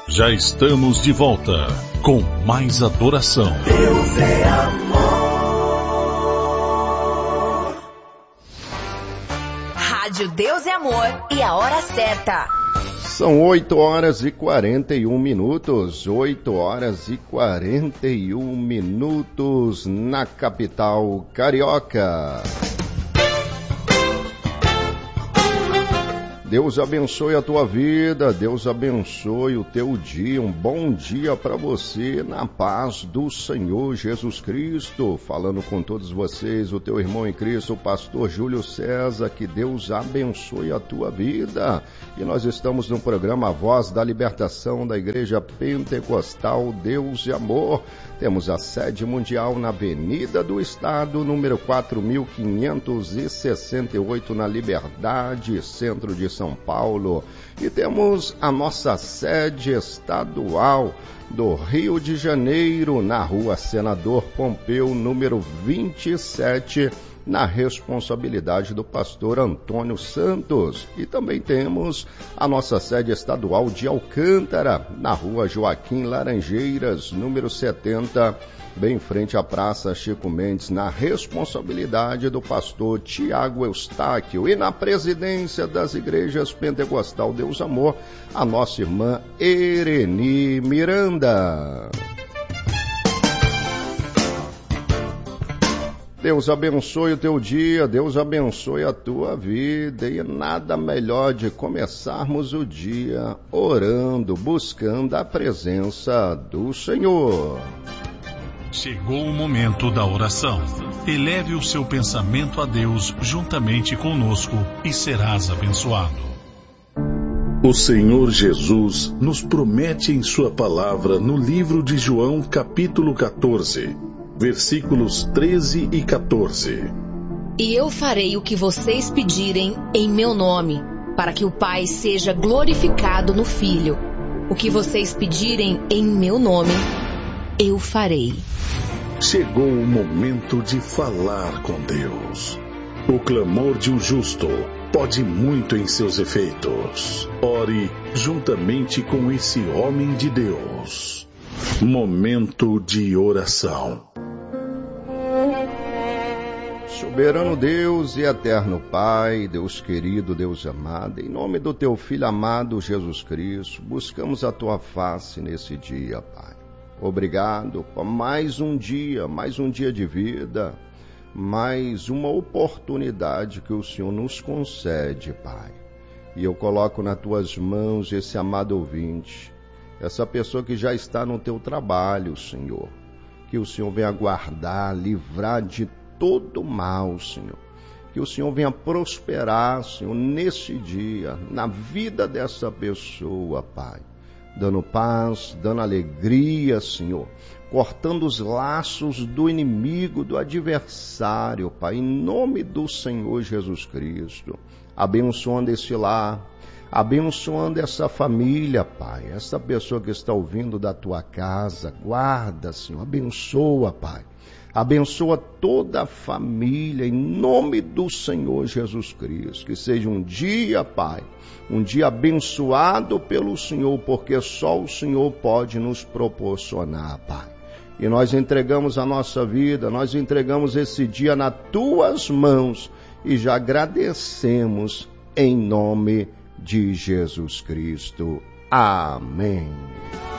Já estamos de volta com mais adoração. Deus é amor. Rádio Deus é Amor e a hora certa. São 8 horas e 41 minutos. 8 horas e 41 minutos na capital carioca. Deus abençoe a tua vida, Deus abençoe o teu dia, um bom dia para você, na paz do Senhor Jesus Cristo. Falando com todos vocês, o teu irmão em Cristo, o pastor Júlio César, que Deus abençoe a tua vida. E nós estamos no programa Voz da Libertação da Igreja Pentecostal Deus e Amor. Temos a sede mundial na Avenida do Estado, número 4568, na Liberdade, centro de São Paulo. E temos a nossa sede estadual do Rio de Janeiro, na Rua Senador Pompeu, número 27, na responsabilidade do pastor Antônio Santos. E também temos a nossa sede estadual de Alcântara, na Rua Joaquim Laranjeiras, número 70, bem em frente à Praça Chico Mendes, na responsabilidade do pastor Tiago Eustáquio. E na presidência das igrejas Pentecostal Deus Amor, a nossa irmã Ereni Miranda. Deus abençoe o teu dia, Deus abençoe a tua vida, e nada melhor de começarmos o dia orando, buscando a presença do Senhor. Chegou o momento da oração. Eleve o seu pensamento a Deus juntamente conosco e serás abençoado. O Senhor Jesus nos promete em sua palavra no livro de João, capítulo 14, versículos 13 e 14. E eu farei o que vocês pedirem em meu nome, para que o Pai seja glorificado no Filho. O que vocês pedirem em meu nome, eu farei. Chegou o momento de falar com Deus. O clamor de um justo pode muito em seus efeitos. Ore juntamente com esse homem de Deus. Momento de oração. Soberano Deus e eterno Pai, Deus querido, Deus amado, em nome do teu Filho amado Jesus Cristo, buscamos a tua face nesse dia, Pai. Obrigado por mais um dia de vida, mais uma oportunidade que o Senhor nos concede, Pai. E eu coloco nas tuas mãos esse amado ouvinte, essa pessoa que já está no teu trabalho, Senhor. Que o Senhor venha guardar, livrar de todo mal, Senhor. Que o Senhor venha prosperar, Senhor, nesse dia, na vida dessa pessoa, Pai. Dando paz, dando alegria, Senhor. Cortando os laços do inimigo, do adversário, Pai. Em nome do Senhor Jesus Cristo. Abençoando esse lar. Abençoando essa família, Pai. Essa pessoa que está ouvindo da tua casa. Guarda, Senhor. Abençoa, Pai. Abençoa toda a família, em nome do Senhor Jesus Cristo. Que seja um dia, Pai, um dia abençoado pelo Senhor, porque só o Senhor pode nos proporcionar, Pai. E nós entregamos a nossa vida, nós entregamos esse dia nas tuas mãos e já agradecemos em nome de Jesus Cristo. Amém.